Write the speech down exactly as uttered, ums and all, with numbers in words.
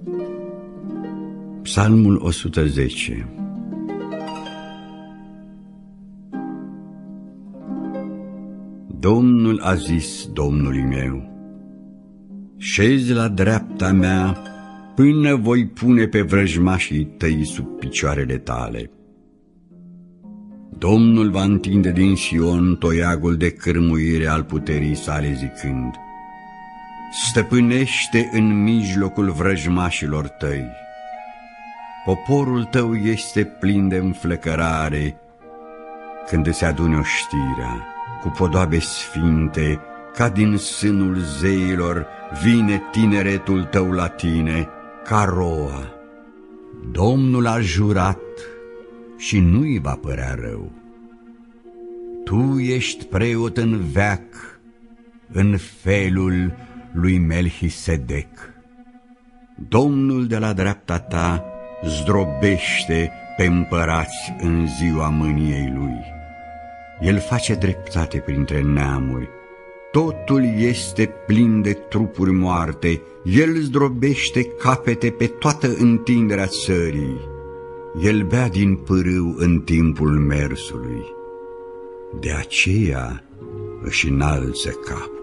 Psalmul o sută zece. Domnul a zis Domnului meu: șezi la dreapta mea până voi pune pe vrăjmașii tăi sub picioarele tale. Domnul va întinde din Sion toiagul de cârmuire al puterii sale, zicând: stăpânește în mijlocul vrăjmașilor tăi. Poporul tău este plin de înflăcărare când se adune oștirea, cu podoabe sfinte, ca din sânul zeilor vine tineretul tău la tine, ca roa. Domnul a jurat și nu-i va părea rău. Tu ești preot în veac, în felul lui Melchisedec. Domnul de la dreapta ta zdrobește pe împărați în ziua mâniei lui. El face dreptate printre neamuri, totul este plin de trupuri moarte. El zdrobește capete pe toată întinderea țării. El bea din pârâu în timpul mersului, de aceea își înalță capul.